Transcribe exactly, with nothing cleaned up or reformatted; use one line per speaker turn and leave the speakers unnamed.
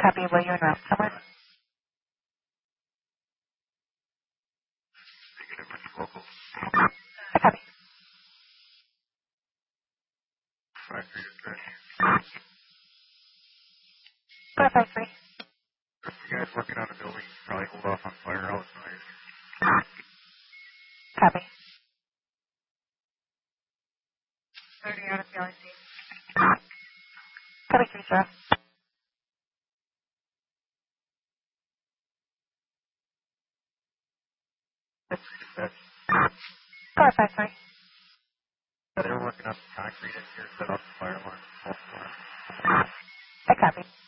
Copy, will you en route somewhere?
Local.
I copy.
Five three dispatch.
four five three.
You guys working on the building, probably hold off on fire outside.
Copy. thirty out of the L I C. Copy three zero.
That's three dispatch.
four five three.
Yeah, they're working on some concrete in here, set off the fire alarm. False alarm.
I copy.